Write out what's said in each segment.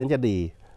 จะดี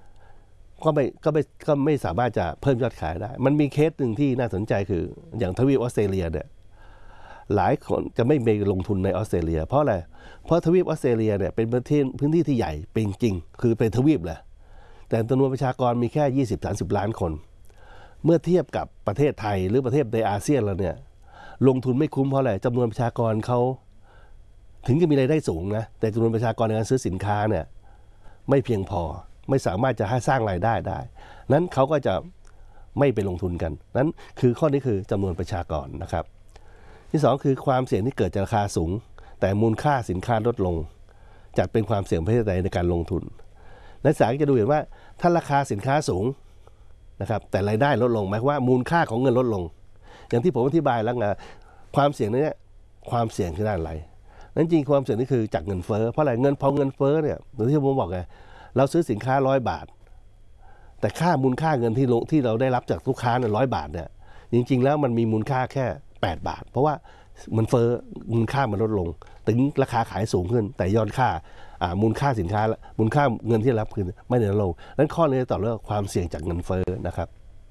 ก็ไม่สามารถจะเพิ่มยอดขายได้มันมีเคสหนึ่งที่น่าสนใจคืออย่างทวีปออสเตรเลียเนี่ยหลายคนจะไม่ไปลงทุนในออสเตรเลียเพราะอะไรเพราะทวีปออสเตรเลียเนี่ยเป็นพื้นที่ที่ใหญ่เป็นจริงคือเป็นทวีปแหละแต่จำนวนประชากรมีแค่ 20-30 ล้านคนเมื่อเทียบกับประเทศไทยหรือประเทศในอาเซียนเราเนี่ยลงทุนไม่คุ้มเพราะอะไรจำนวนประชากรเขาถึงจะมีรายได้สูงนะแต่จำนวนประชากรในการซื้อสินค้าเนี่ยไม่เพียงพอไม่สามารถจะให้สร้างรายได้ได้นั้นเขาก็จะไม่ไปลงทุนกันนั้นคือข้อนี้คือจำนวนประชากรนะครับที่สองคือความเสี่ยงที่เกิดจากราคาสูงแต่มูลค่าสินค้าลดลงจัดเป็นความเสี่ยงประเทศใดในการลงทุนนักศึกษาจะดูเห็นว่าถ้าราคาสินค้าสูงนะครับแต่รายได้ลดลงหมายความว่ามูลค่าของเงินลดลงอย่างที่ผมอธิบายแล้วไงความเสี่ยงนี้ความเสี่ยงคือด้านอะไรนั้นจริงความเสี่ยงนี่คือจากเงินเฟ้อเพราะอะไรพอเงินเฟ้อเนี่ยอย่างที่ผมบอกไงเราซื้อสินค้า100 บาทแต่ค่ามูลค่าเงินที่เราได้รับจากลูกค้าเนี่ย100 บาทเนี่ยจริงๆแล้วมันมีมูลค่าแค่8 บาทเพราะว่ามันเฟ้อมูลค่ามันลดลงถึงราคาขายสูงขึ้นแต่ยอดค่ามูลค่าสินค้ามูลค่าเงินที่รับคืนไม่ได้ลดลงนั้นข้อนี้ต่อเรื่องความเสี่ยงจากเงินเฟ้อนะครับ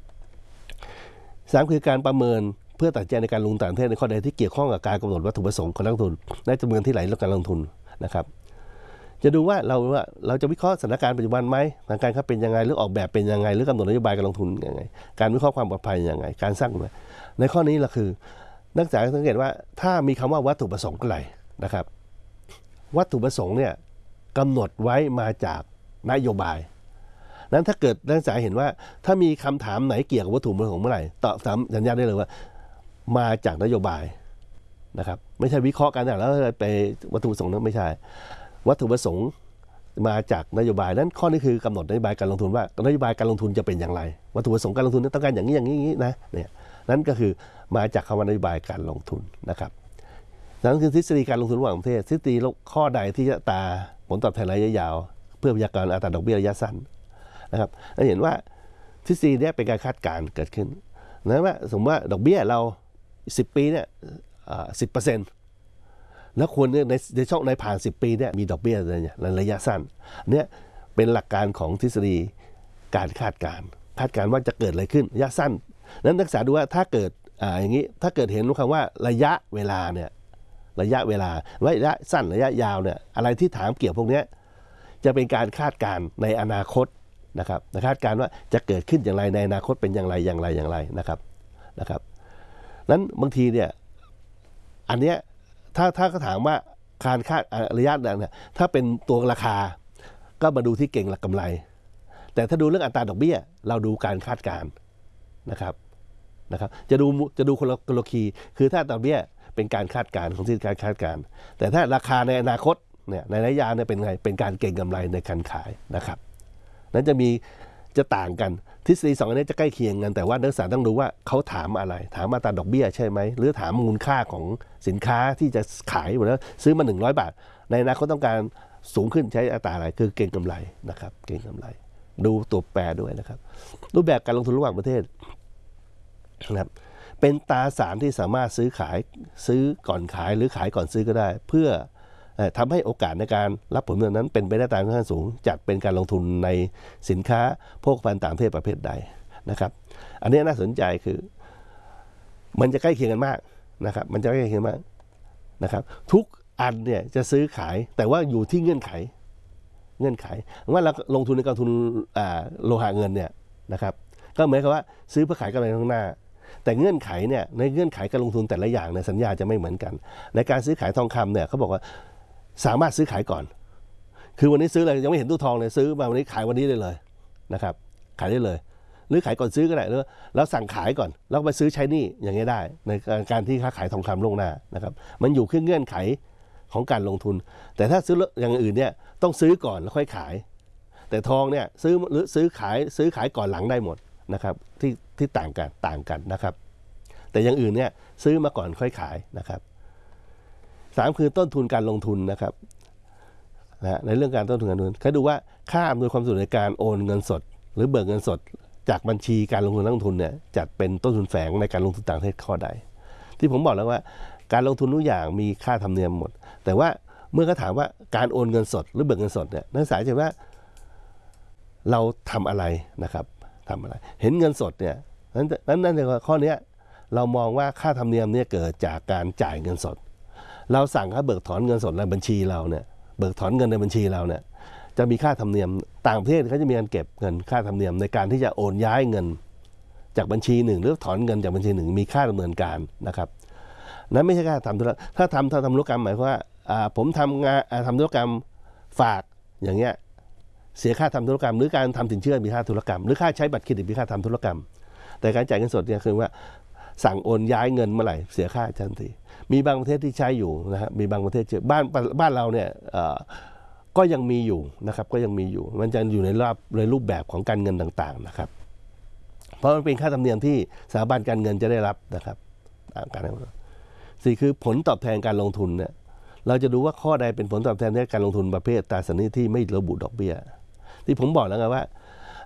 3คือการประเมินเพื่อตัดสินใจในการลงทุนต่างประเทศในข้อใดที่เกี่ยวข้องกับการกำหนดวัตถุประสงค์ของนักลงทุนและจำนวนที่ไหลและการลงทุนนะครับจะดูว่าเราจะวิเคราะห์สถานการณ์ปัจจุบันไหมสถานการณ์เขาเป็นยังไงหรือออกแบบเป็นยังไงหรือกำหนดนโยบายการลงทุนยังไงการวิเคราะห์ความปลอดภัยยังไงการสร้างในข้อนี้เราคือนักศึกษาสังเกตว่าถ้ามีคำว่าวัตถุประสงค์อะไรนะครับวัตถุประสงค์เนี่ยกำหนดไว้มาจากนโยบายนั้นถ้าเกิดนักศึกษาเห็นว่าถ้ามีคำถามไหนเกี่ยวกับวัตถุประสงค์เมื่อไหร่ตอบสัญญาได้เลยว่ามาจากนโยบายนะครับไม่ใช่วิเคราะห์กันแล้วไปวัตถุประสงค์นั้นไม่ใช่วัตถุประสงค์มาจากนโยบายนั้นข้อนี้คือกำหนดนโยบายการลงทุนว่านโยบายการลงทุนจะเป็นอย่างไรวัตถุประสงค์การลงทุนต้องการอย่างนี้นะเนี่ยนั้นก็คือมาจากคำว่านโยบายการลงทุนนะครับนั่นคือทฤษฎีการลงทุนระหว่างประเทศทฤษฎีข้อใดที่จะตาผลตอบแทนระยะยาวเพื่อพยากรณ์อัตราดอกเบี้ยระยะสั้นนะครับเราเห็นว่าทฤษฎีนี้เป็นการคาดการณ์เกิดขึ้นนะว่าสมมติว่าดอกเบี้ยเรา10 ปีเนี่ย10%แล้วควรในช่องในผ่าน10 ปีเนี่ยมีดอกเบี้ยในระยะสั้นเนี่ยเป็นหลักการของทฤษฎีการคาดการณ์ว่าจะเกิดอะไรขึ้นระยะสั้นนั้นนักศึกษาดูว่าถ้าเกิดอย่างนี้ถ้าเกิดเห็นคำว่าระยะเวลาเนี่ยระยะเวลาระยะสั้นระยะยาวเนี่ยอะไรที่ถามเกี่ยวพวกนี้จะเป็นการคาดการณ์ในอนาคตนะครับคาดการณ์ว่าจะเกิดขึ้นอย่างไรในอนาคตเป็นอย่างไรนะครับนั้นบางทีเนี่ยอันเนี้ยถ้าเขาถามว่าการคาดระยะเนี่ยถ้าเป็นตัวราคาก็มาดูที่เก่งหลักกำไรแต่ถ้าดูเรื่องอัตราดอกเบี้ยเราดูการคาดการณ์นะครับจะดูคนละคีย์คือถ้าดอกเบี้ยเป็นการคาดการณ์ของที่การคาดการณ์แต่ถ้าราคาในอนาคตเนี่ยในระยะยาวเนี่ยเป็นไงเป็นการเก็งกำไรในการขายนะครับนั้นจะต่างกันทฤษฎี2อันนี้จะใกล้เคียงกันแต่ว่านักศึกษาต้องดูว่าเขาถามอะไรถามอัตราดอกเบี้ยใช่ไหมหรือถามมูลค่าของสินค้าที่จะขายหมดแล้วซื้อมา100 บาทในอนาคตต้องการสูงขึ้นใช้อัตราอะไรคือเก็งกำไรนะครับเก็งกำไรดูตัวแปรด้วยนะครับรูปแบบการลงทุนระหว่างประเทศนะครับเป็นตราสารที่สามารถซื้อก่อนขายหรือขายก่อนซื้อก็ได้เพื่อทำให้โอกาสในการรับผลประโยชน์นั้นเป็นไปได้ตามค่อนข้างสูงจัดเป็นการลงทุนในสินค้าโภคภัณฑ์ต่างประเทศประเภทใดนะครับอันนี้น่าสนใจคือมันจะใกล้เคียงกันมากนะครับมันจะใกล้เคียงมากนะครับทุกอันเนี่ยจะซื้อขายแต่ว่าอยู่ที่เงื่อนไขว่าเราลงทุนในกองทุนโลหะเงินเนี่ยนะครับก็เหมือนกับว่าซื้อเพื่อขายกำไรข้างหน้าแต่เงื่อนไขเนี่ยในเงื่อนไขการลงทุนแต่ละอย่างในสัญญาจะไม่เหมือนกันในการซื้อขายทองคำเนี่ยเขาบอกว่าสามารถซื้อขายก่อนคือวันนี้ซื้อเลยยังไม่เห็นตู้ทองเลยซื้อมาวันนี้ขายวันนี้ได้เลยนะครับขายได้เลยหรือขายก่อนซื้อก็ได้แล้วสั่งขายก่อนแล้วไปซื้อใช้หนี้อย่างนี้ได้ในการที่ค้าขายทองคำล่วงหน้านะครับมันอยู่ที่เงื่อนไขของการลงทุนแต่ถ้าซื้ออย่างอื่นเนี่ยต้องซื้อก่อนแล้วค่อยขายแต่ทองเนี่ยซื้อขายก่อนหลังได้หมดนะครับที่ต่างกันนะครับแต่อย่างอื่นเนี่ยซื้อมาก่อนค่อยขายนะครับ3คือต้นทุนการลงทุนนะครับในเรื่องการต้นทุนการลงทุนเขาดูว่าค่าอำนวยความสะดวกในการโอนเงินสดหรือเบิกเงินสดจากบัญชีการลงทุนนักลงทุนเนี่ยจัดเป็นต้นทุนแฝงในการลงทุนต่างประเทศข้อใดที่ผมบอกแล้วว่าการลงทุนทุกอย่างมีค่าธรรมเนียมหมดแต่ว่าเมื่อเขาถามว่าการโอนเงินสดหรือเบิกเงินสดเนี่ยนักศึกษาจะว่าเราทำอะไรนะครับทำอะไรเห็นเงินสดเนี่ยนั่นข้อนี้เรามองว่าค่าธรรมเนียมเนี่ยเกิดจากการจ่ายเงินสดเราสั่งเขาเบิกถอนเงินสดในบัญชีเราเนี่ยเบิกถอนเงินในบัญชีเราเนี่ยจะมีค่าธรรมเนียมต่างประเทศเขาจะมีการเก็บเงินค่าธรรมเนียมในการที่จะโอนย้ายเงินจากบัญชีหนึ่งหรือถอนเงินจากบัญชีหนึ่งมีค่าดำเนินการนะครับนั้นไม่ใช่ค่าทำธุรกรรมถ้าทำธุรกรรมหมายความว่าผมทำงานทำธุรกรรมฝากอย่างเงี้ยเสียค่าทำธุรกรรมหรือการทำสินเชื่อมีค่าธุรกรรมหรือค่าใช้บัตรเครดิตมีค่าทำธุรกรรมแต่การจ่ายเงินสดเนี่ยคือว่าสั่งโอนย้ายเงินเมื่อไหร่เสียค่าทันทีมีบางประเทศที่ใช้อยู่นะฮะมีบางประเทศบ้านเราเนี่ยก็ยังมีอยู่นะครับก็ยังมีอยู่มันจะอยู่ในรูปแบบของการเงินต่างๆนะครับเพราะมันเป็นค่าธรรมเนียมที่สถาบันการเงินจะได้รับนะครับสี่คือผลตอบแทนการลงทุนเนี่ยเราจะดูว่าข้อใดเป็นผลตอบแทนในการลงทุนประเภทตราสารหนี้ที่ไม่ระบุดอกเบี้ยที่ผมบอกแล้วไงว่า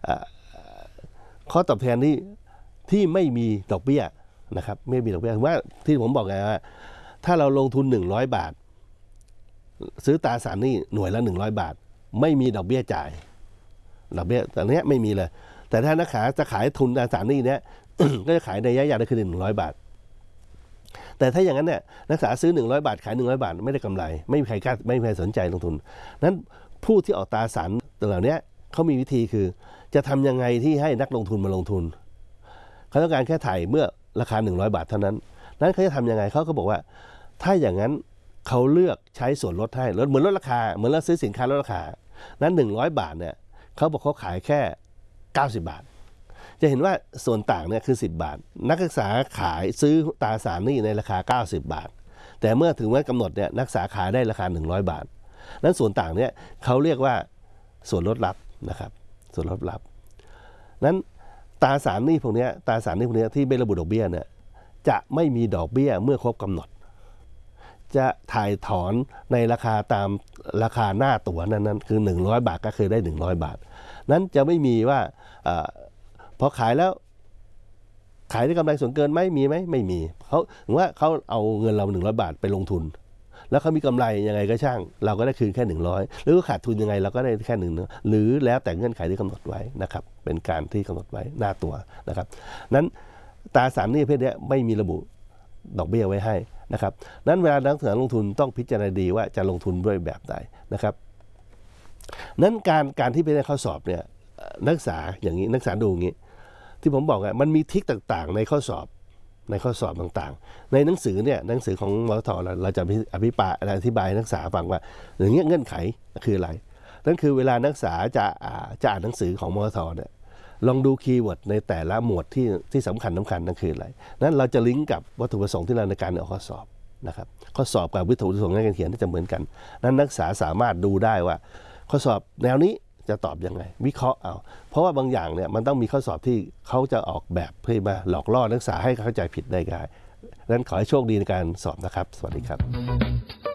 ข้อตอบแทนที่ไม่มีดอกเบี้ยนะครับไม่มีดอกเบี้ยว่าที่ผมบอกไงว่าถ้าเราลงทุน100 บาทซื้อตราสารหนี้หน่วยละ100 บาทไม่มีดอกเบี้ยจ่ายดอกเบี้ยแต่เนี้ยไม่มีเลยแต่ถ้านักขายจะขายทุนตราสารหนี้เนี้ย ก็จะขายในระยะยาวได้คือ100 บาทแต่ถ้าอย่างนั้นเนี่ยนักศึกษาซื้อ100 บาทขาย100 บาทไม่ได้กำไรไม่มีใครสนใจลงทุนนั้นผู้ที่ออกตราสารเหล่านี้เขามีวิธีคือจะทำยังไงที่ให้นักลงทุนมาลงทุนเขาต้องการแค่ถ่ายเมื่อราคา100 บาทเท่านั้นเขาจะทำยังไงเขาก็บอกว่าถ้าอย่างนั้นเขาเลือกใช้ส่วนลดให้เหมือนลดราคาเหมือนเราซื้อสินค้าลดราคานั้น100 บาทเนี่ยเขาบอกเขาขายแค่90 บาทจะเห็นว่าส่วนต่างเนี่ยคือ10 บาทนักศึกษาขายซื้อตราสารหนี้ในราคา90 บาทแต่เมื่อถึงวันกำหนดเนี่ยนักศึกษาขายได้ราคา100 บาทนั้นส่วนต่างเนี่ยเขาเรียกว่าส่วนลดลับนะครับส่วนลดลับนั้นตราสารหนี้พวกนี้ที่ไม่ระบุดอกเบี้ยเนี่ยจะไม่มีดอกเบี้ยเมื่อครบกำหนดจะถ่ายถอนในราคาตามราคาหน้าตั๋วนั้นคือ100 บาทก็คือได้100 บาทนั้นจะไม่มีว่าพอขายแล้วขายได้กำไรส่วนเกินไหมมีไหมไม่มีเขาถือว่าเขาเอาเงินเรา100 บาทไปลงทุนแล้วเขามีกำไรยังไงก็ช่างเราก็ได้คืนแค่100หรือขาดทุนยังไงเราก็ได้แค่1หรือแล้วแต่เงื่อนไขที่กำหนดไว้นะครับเป็นการที่กำหนดไว้หน้าตัวนะครับนั้นตราสารหนี้ประเภทนี้ไม่มีระบุดอกเบี้ยไว้ให้นะครับนั้นเวลานักศึกษาลงทุนต้องพิจารณาดีว่าจะลงทุนด้วยแบบใดนะครับนั้นการที่ไปได้ข้อสอบเนี่ยนักศึกษาอย่างนี้นักศึกษาดูอย่างนี้ที่ผมบอกมันมีทริคต่างๆในข้อสอบต่างๆในหนังสือเนี่ยหนังสือของมท.เราจะอธิบายนักศึกษาฟังว่าอย่างเงี้ยเงื่อนไขคืออะไรนั่นคือเวลานักศึกษาจะอ่านหนังสือของมท.เนี่ยลองดูคีย์เวิร์ดในแต่ละหมวดที่สำคัญนั่นคืออะไรนั้นเราจะลิงก์กับวัตถุประสงค์ที่เราในการออกข้อสอบนะครับข้อสอบกับวัตถุประสงค์ในการเขียนจะเหมือนกันนั้นนักศึกษาสามารถดูได้ว่าข้อสอบแนวนี้จะตอบยังไงวิเคราะห์เอาเพราะว่าบางอย่างเนี่ยมันต้องมีข้อสอบที่เขาจะออกแบบเพื่อมาหลอกล่อนักศึกษาให้เข้าใจผิดได้ง่ายดังนั้นขอให้โชคดีในการสอบนะครับสวัสดีครับ